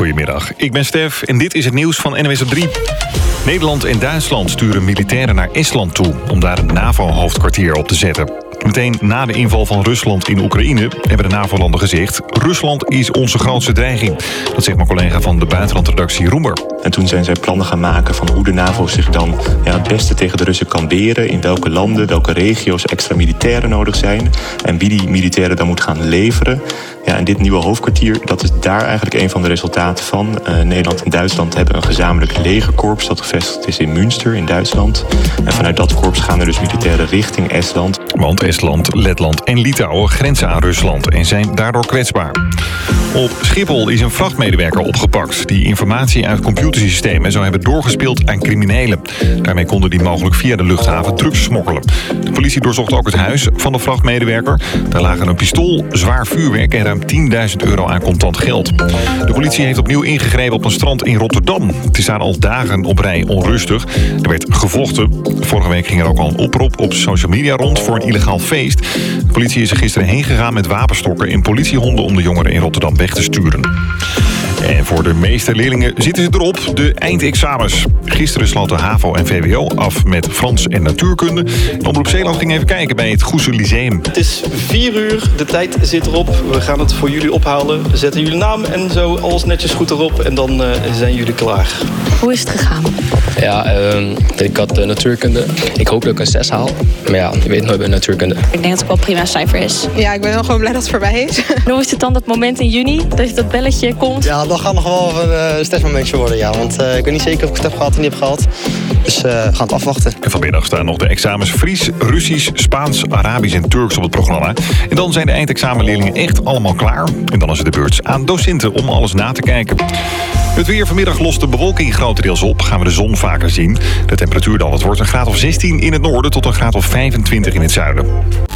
Goedemiddag, ik ben Stef en dit is het nieuws van NWS op 3. Nederland en Duitsland sturen militairen naar Estland toe om daar een NAVO-hoofdkwartier op te zetten. Meteen na de inval van Rusland in Oekraïne hebben de NAVO-landen gezegd: Rusland is onze grootste dreiging. Dat zegt mijn collega van de buitenlandredactie Roemer. En toen zijn zij plannen gaan maken van hoe de NAVO zich dan het beste tegen de Russen kan weren. In welke landen, welke regio's extra militairen nodig zijn. En wie die militairen dan moet gaan leveren. Ja, en dit nieuwe hoofdkwartier, dat is daar eigenlijk een van de resultaten van. Nederland en Duitsland hebben een gezamenlijk legerkorps dat gevestigd is in Münster in Duitsland. En vanuit dat korps gaan er dus militairen richting Estland. Want Estland, Letland en Litouwen grenzen aan Rusland en zijn daardoor kwetsbaar. Op Schiphol is een vrachtmedewerker opgepakt die informatie uit computersystemen zou hebben doorgespeeld aan criminelen. Daarmee konden die mogelijk via de luchthaven drugs smokkelen. De politie doorzocht ook het huis van de vrachtmedewerker. Daar lagen een pistool, zwaar vuurwerk en ruim €10.000 aan contant geld. De politie heeft opnieuw ingegrepen op een strand in Rotterdam. Het is daar al dagen op rij onrustig. Er werd gevochten. Vorige week ging er ook al een oproep op social media rond voor een illegaal feest. De politie is er gisteren heen gegaan met wapenstokken en politiehonden om de jongeren in Rotterdam weg te sturen. En voor de meeste leerlingen zitten ze erop, de eindexamens. Gisteren sloten HAVO en VWO af met Frans en natuurkunde. En Omroep Zeeland ging even kijken bij het Goeze Lyceum. Het is 4 uur, de tijd zit erop. We gaan het voor jullie ophalen. We zetten jullie naam en zo alles netjes goed erop. En dan zijn jullie klaar. Hoe is het gegaan? Ja, ik had natuurkunde. Ik hoop dat ik een 6 haal. Maar ja, je weet nooit bij natuurkunde. Ik denk dat het wel een prima cijfer is. Ja, ik ben wel gewoon blij dat het voorbij is. En hoe is het dan dat moment in juni, dat dat belletje komt? Ja, dat gaat nog wel een stressmomentje worden, ja. Want ik weet niet zeker of ik het heb gehad en niet heb gehad. Dus we gaan het afwachten. En vanmiddag staan nog de examens Fries, Russisch, Spaans, Arabisch en Turks op het programma. En dan zijn de eindexamenleerlingen echt allemaal klaar. En dan is het de beurt aan docenten om alles na te kijken. Het weer vanmiddag lost de bewolking grotendeels op. Gaan we de zon vaker zien. De temperatuur dan, het wordt een graad of 16 in het noorden tot een graad of 25 in het zuiden.